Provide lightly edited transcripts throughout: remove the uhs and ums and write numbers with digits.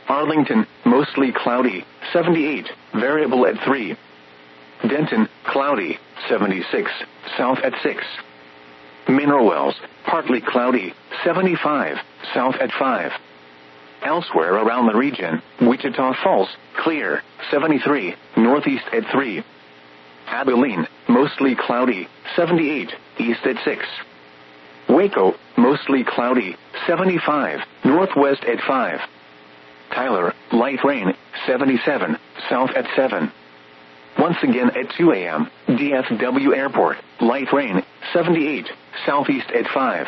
Arlington, mostly cloudy, 78, variable at 3. Denton, cloudy, 76, south at 6. Mineral Wells, partly cloudy, 75, south at 5. Elsewhere around the region, Wichita Falls, clear, 73, northeast at 3. Abilene, mostly cloudy, 78, east at 6. Waco, mostly cloudy, 75, northwest at 5. Tyler, light rain, 77, south at 7. Once again at 2 a.m., DFW Airport, light rain, 78, southeast at 5.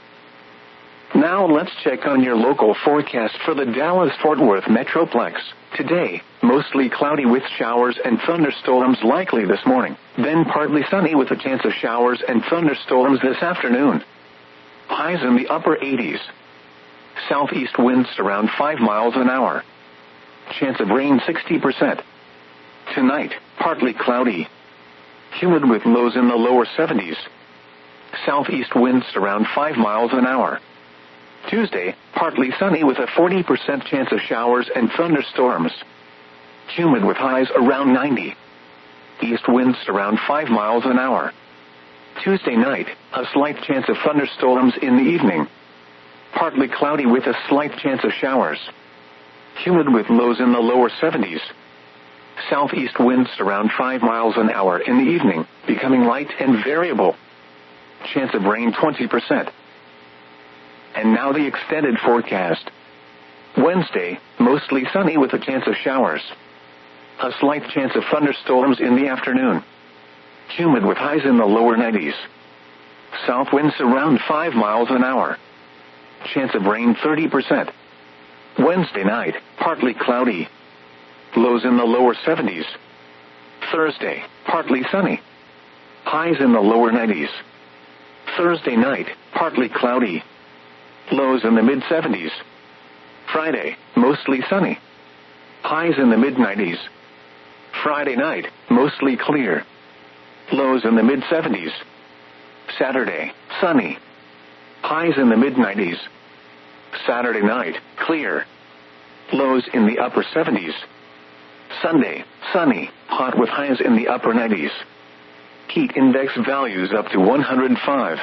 Now let's check on your local forecast for the Dallas-Fort Worth Metroplex. Today, mostly cloudy with showers and thunderstorms likely this morning, then partly sunny with a chance of showers and thunderstorms this afternoon. Highs in the upper 80s. Southeast winds around 5 miles an hour. Chance of rain 60%. Tonight, partly cloudy. Humid with lows in the lower 70s. Southeast winds around 5 miles an hour. Tuesday, partly sunny with a 40% chance of showers and thunderstorms. Humid with highs around 90. East winds around 5 miles an hour. Tuesday night, a slight chance of thunderstorms in the evening. Partly cloudy with a slight chance of showers. Humid with lows in the lower 70s. Southeast winds around 5 miles an hour in the evening, becoming light and variable. Chance of rain 20%. And now the extended forecast. Wednesday, mostly sunny with a chance of showers. A slight chance of thunderstorms in the afternoon. Humid with highs in the lower 90s. South winds around 5 miles an hour. Chance of rain 30%. Wednesday night, partly cloudy. Lows in the lower 70s. Thursday, partly sunny. Highs in the lower 90s. Thursday night, partly cloudy. Lows in the mid-70s. Friday, mostly sunny. Highs in the mid-90s. Friday night, mostly clear. Lows in the mid-70s. Saturday, sunny. Highs in the mid-90s. Saturday night, clear. Lows in the upper 70s. Sunday, sunny, hot with highs in the upper 90s. Heat index values up to 105.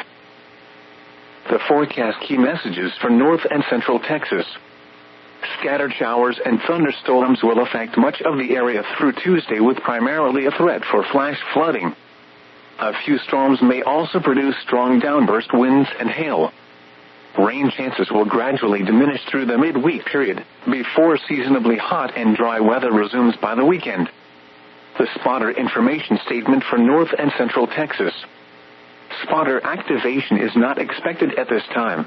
The forecast key messages for North and Central Texas. Scattered showers and thunderstorms will affect much of the area through Tuesday with primarily a threat for flash flooding. A few storms may also produce strong downburst winds and hail. Rain chances will gradually diminish through the midweek period, before seasonably hot and dry weather resumes by the weekend. The spotter information statement for North and Central Texas. Spotter activation is not expected at this time.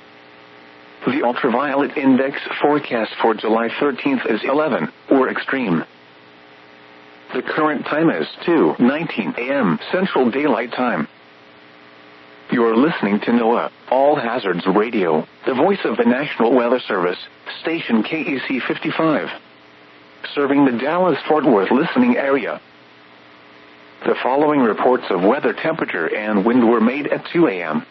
The ultraviolet index forecast for July 13th is 11, or extreme. The current time is 2:19 a.m. Central Daylight Time. You're listening to NOAA, All Hazards Radio, the voice of the National Weather Service, station KEC 55. Serving the Dallas-Fort Worth listening area. The following reports of weather temperature and wind were made at 2 a.m.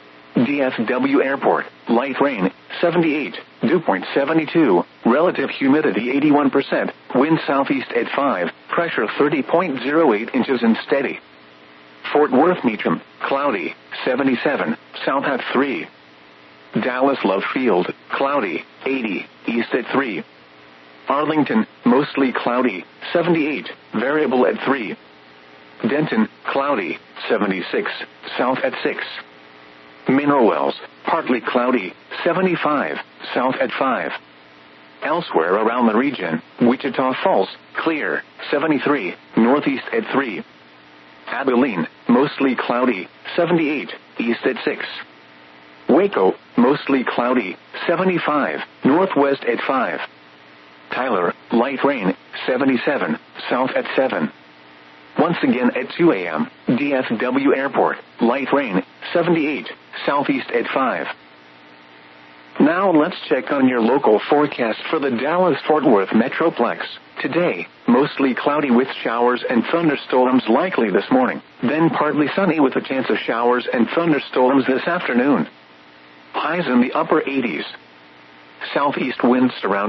DFW Airport, light rain, 78, dew point 72, relative humidity 81%, wind southeast at 5, pressure 30.08 inches and steady. Fort Worth Meacham, cloudy, 77, south at 3. Dallas Love Field, cloudy, 80, east at 3. Arlington, mostly cloudy, 78, variable at 3. Denton, cloudy, 76, south at 6. Mineral Wells, partly cloudy, 75, south at 5. Elsewhere around the region, Wichita Falls, clear, 73, northeast at 3. Abilene, mostly cloudy, 78, east at 6. Waco, mostly cloudy, 75, northwest at 5. Tyler, light rain, 77, south at 7. Once again at 2 a.m., DFW Airport, light rain, 78, southeast at 5. Now let's check on your local forecast for the Dallas-Fort Worth Metroplex. Today, mostly cloudy with showers and thunderstorms likely this morning, then partly sunny with a chance of showers and thunderstorms this afternoon. Highs in the upper 80s. Southeast winds around